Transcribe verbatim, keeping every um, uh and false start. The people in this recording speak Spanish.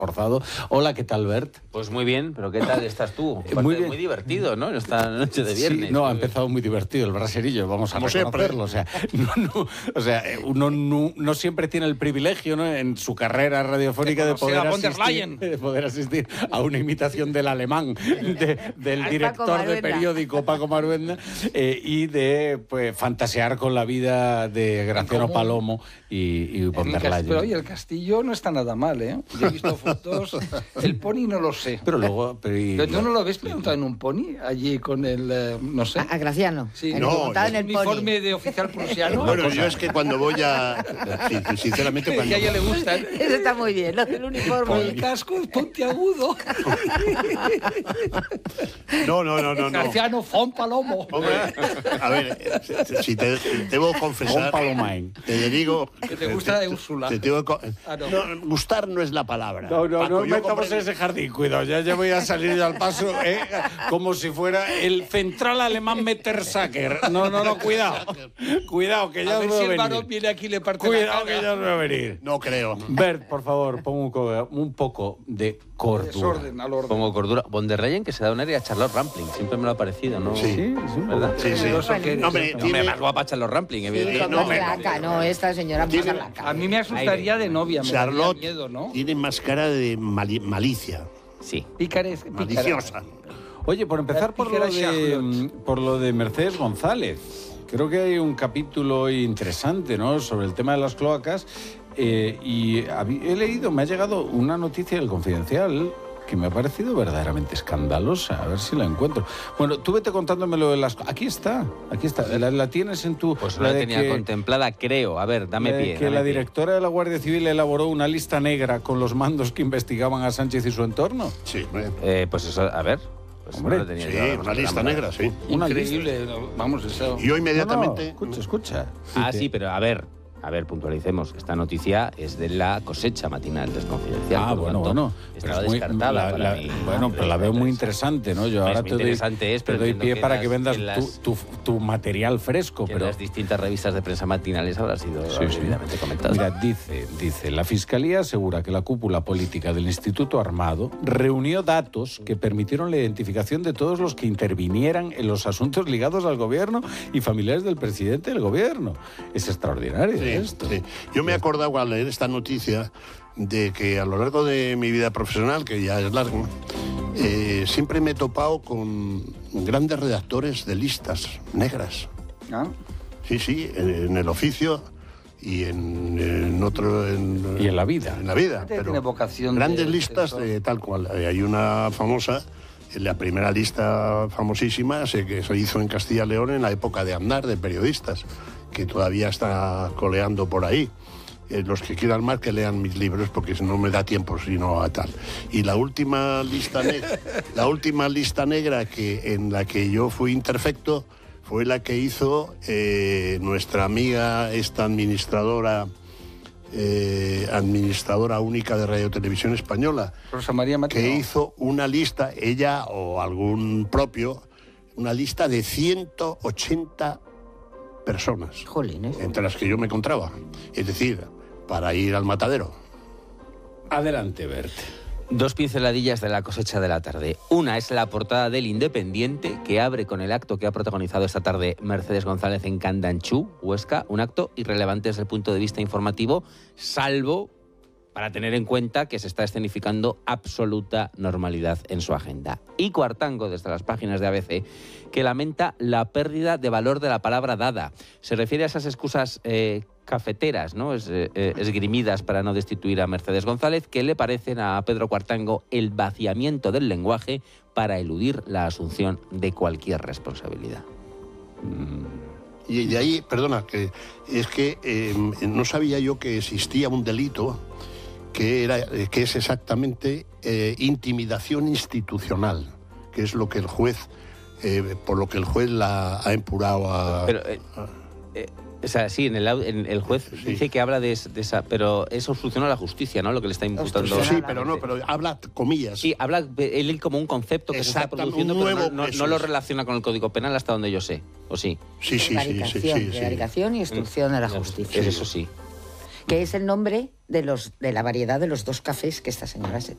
forzado. Hola, ¿qué tal, Bert? Pues muy bien, pero ¿qué tal estás tú? Muy bien. Muy divertido, ¿no? Esta noche de viernes. Sí, no, ha empezado muy divertido el braserillo, vamos a Como reconocerlo. O sea, no, no, o sea, uno no, no siempre tiene el privilegio, ¿no?, en su carrera radiofónica de poder, asistir, de poder asistir a una imitación del alemán, de, del director de periódico Paco Maruenda, eh, y de pues, fantasear con la vida de Graciano Palomo y, y von der Leyen. Pero oye, el castillo no está nada mal, ¿eh? Yo he visto fotos, el pony no lo sé. Pero luego... Pero, y, ¿Pero tú no lo habéis preguntado en un pony? Allí con el, eh, no sé... A, a Graciano. Sí, no, no, en el uniforme pony de oficial prusiano. Bueno, yo es que cuando voy a... Sí, sinceramente, cuando... Que a ella le gusta. Eso está muy bien, ¿no? El uniforme. Con el casco es puntiagudo. No, no, no, no. Graciano Fon Palomo. Hombre, a ver, si te debo confesar... Te digo... Que te gusta de Úrsula. Te tengo que... Ah, no. No, gustar no es la palabra. No, no, Paco, no metamos en ese jardín, cuidado, ya, ya voy a salir yo al paso, ¿eh? Como si fuera el central alemán Mettersacker. No, no, no, cuidado. Cuidado, que ya a os ver veo si el venir. varón viene aquí y le parte Cuidado, la cara. que ya os veo venir. No creo. Bert, por favor, pon un, co- un poco de cordura. Desorden, al orden. Pongo cordura. Von der Leyen, que se da un aire a Charlotte Rampling. Siempre me lo ha parecido, ¿no? Sí, Sí, sí, ¿verdad? Sí, sí. Eso que- No, hombre, No, tiene- hombre, más guapa Charlotte Rampling, Sí, evidentemente. con no, más me- blanca, no, esta señora más Tiene- blanca. A mí me asustaría de novia, me Charlotte daría miedo, ¿no? tiene más cara de mali- malicia, Sí. Pícares, pícara. maliciosa. Oye, por empezar por lo, de, por lo de Mercedes González. Creo que hay un capítulo interesante, ¿no?, sobre el tema de las cloacas. Eh, y hab- he leído, me ha llegado una noticia del Confidencial que me ha parecido verdaderamente escandalosa. A ver si la encuentro. Bueno, tú vete contándomelo de las... Aquí está, aquí está. La, la tienes en tu... Pues no la de tenía que- contemplada, creo. A ver, dame la de pie. que dame la pie. directora de la Guardia Civil elaboró una lista negra con los mandos que investigaban a Sánchez y su entorno. Sí, hombre. Eh, pues eso, a ver. Pues Hombre, no la tenía Sí, yo. una lista negra, sí. Una Increíble, no, vamos, eso. Yo No, no, inmediatamente... escucha, escucha. Ah, Dice- sí, pero a ver, a ver, puntualicemos. Esta noticia es de la cosecha matinal del Confidencial. Ah, por lo bueno, tanto, bueno. Estaba Pero es muy- descartada la- para la- mí. Bueno, pero la veo muy interesante, ¿no? Yo Es ahora muy te doy, interesante es, te pero doy entiendo pie que para las- que vendas que las- tu, tu, tu material fresco. Que pero en las distintas revistas de prensa matinales habrá sido Sí, sí. debidamente comentado. Mira, dice, dice, la Fiscalía asegura que la cúpula política del Instituto Armado reunió datos que permitieron la identificación de todos los que intervinieran en los asuntos ligados al gobierno y familiares del presidente del gobierno. Es extraordinario Sí, esto. sí. Yo me he acordado al leer esta noticia de que a lo largo de mi vida profesional, que ya es largo, eh, siempre me he topado con grandes redactores de listas negras. ¿Ah? Sí, sí, en, en el oficio y en, en otro... En, Y en la vida. En la vida. Gente que pero tiene vocación grandes de- listas de- de tal cual. Eh, Hay una famosa, la primera lista famosísima se, que se hizo en Castilla y León en la época de Aznar, de periodistas, que todavía está coleando por ahí. Eh, los que quieran más que lean mis libros, porque no me da tiempo sino a tal. Y la última lista negra, la última lista negra que, en la que yo fui interfecto fue la que hizo eh, nuestra amiga, esta administradora, eh, administradora única de Radio Televisión Española, Rosa María Mateo. que hizo una lista, ella o algún propio, una lista de ciento ochenta personas, Jolines. entre las que yo me encontraba. Es decir, para ir al matadero. Adelante, Bert. Dos pinceladillas de la cosecha de la tarde. Una es la portada del Independiente, que abre con el acto que ha protagonizado esta tarde Mercedes González en Candanchú, Huesca. Un acto irrelevante desde el punto de vista informativo, salvo para tener en cuenta que se está escenificando absoluta normalidad en su agenda. Y Cuartango, desde las páginas de A B C, que lamenta la pérdida de valor de la palabra dada. Se refiere a esas excusas eh, cafeteras, ¿no? Es, eh, esgrimidas para no destituir a Mercedes González, que le parecen a Pedro Cuartango el vaciamiento del lenguaje para eludir la asunción de cualquier responsabilidad. Y de ahí, perdona, que es que eh, no sabía yo que existía un delito que, era, que es exactamente eh, intimidación institucional, que es lo que el juez, eh, por lo que el juez la ha empurado a... Pero, eh, eh, o sea, sí, en el, au- en el juez Sí. dice que habla de, es- de esa... Pero es obstrucción a la justicia, ¿no? Lo que le está imputando. Obstrucción sí, pero no, pero habla comillas. Sí, habla de él como un concepto que se está Exactamente, produciendo, un pero nuevo- no, no- eso no lo es. relaciona con el Código Penal hasta donde yo sé, ¿o sí? Sí, sí, sí, sí, Prevaricación, sí, sí. prevaricación y obstrucción a la justicia. Eso sí. Que es el nombre de, los, de la variedad de los dos cafés que esta señora se